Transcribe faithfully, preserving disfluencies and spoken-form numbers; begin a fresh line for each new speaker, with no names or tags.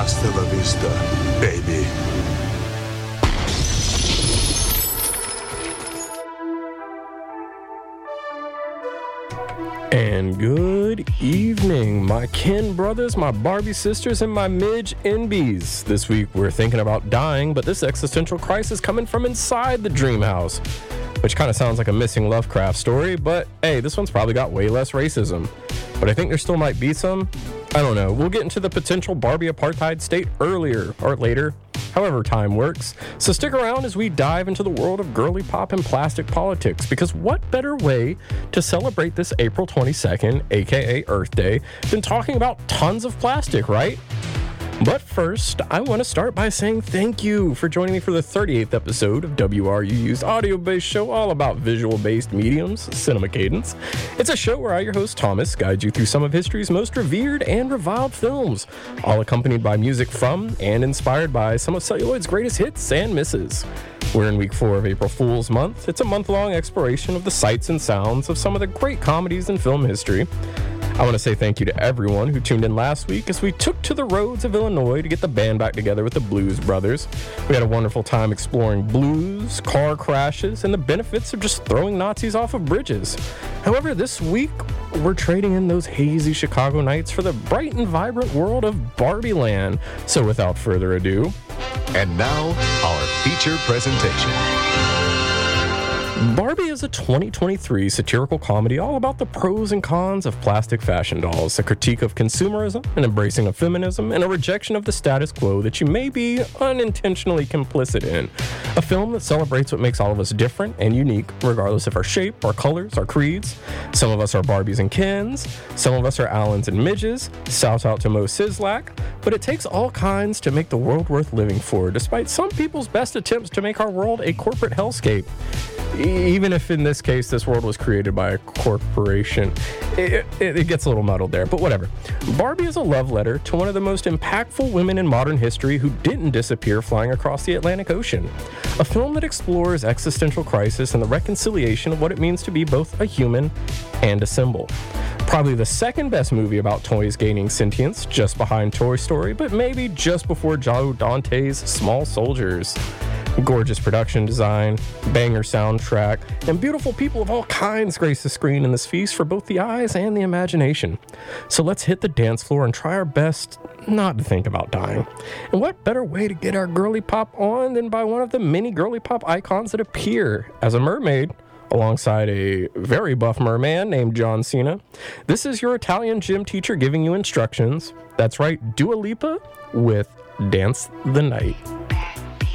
Hasta la vista, baby.
And good evening, my kin brothers, my Barbie sisters, and my Midge N Bs. This week we're thinking about dying, but this existential crisis coming from inside the dream house, which kind of sounds like a missing Lovecraft story, but hey, this one's probably got way less racism. But I think there still might be some. I don't know. We'll get into the potential Barbie apartheid state earlier or later, however time works. So stick around as we dive into the world of girly pop and plastic politics, because what better way to celebrate this April twenty-second, aka Earth Day, than talking about tons of plastic, right? But first, I want to start by saying thank you for joining me for the thirty-eighth episode of W R U U's audio-based show all about visual-based mediums, Cinema Cadence. It's a show where I, your host Thomas, guide you through some of history's most revered and reviled films, all accompanied by music from and inspired by some of celluloid's greatest hits and misses. We're in week four of April Fool's Month. It's a month-long exploration of the sights and sounds of some of the great comedies in film history. I want to say thank you to everyone who tuned in last week as we took to the roads of Illinois to get the band back together with the Blues Brothers. We had a wonderful time exploring blues, car crashes, and the benefits of just throwing Nazis off of bridges. However, this week, we're trading in those hazy Chicago nights for the bright and vibrant world of Barbie Land. So without further ado...
And now, our feature presentation.
Barbie is a twenty twenty-three satirical comedy all about the pros and cons of plastic fashion dolls, a critique of consumerism, an embracing of feminism, and a rejection of the status quo that you may be unintentionally complicit in. A film that celebrates what makes all of us different and unique, regardless of our shape, our colors, our creeds. Some of us are Barbies and Kens, some of us are Allens and Midges, shout out to Mo Sislak, but it takes all kinds to make the world worth living for, despite some people's best attempts to make our world a corporate hellscape. Even if in this case this world was created by a corporation, it, it, it gets a little muddled there, but whatever. Barbie is a love letter to one of the most impactful women in modern history who didn't disappear flying across the Atlantic Ocean. A film that explores existential crisis and the reconciliation of what it means to be both a human and a symbol. Probably the second best movie about toys gaining sentience, just behind Toy Story, but maybe just before Joe Dante's Small Soldiers. Gorgeous production design, banger soundtrack, and beautiful people of all kinds grace the screen in this feast for both the eyes and the imagination. So let's hit the dance floor and try our best not to think about dying. And what better way to get our girly pop on than by one of the many girly pop icons that appear as a mermaid alongside a very buff merman named John Cena. This is your Italian gym teacher giving you instructions. That's right, Dua Lipa with Dance the Night.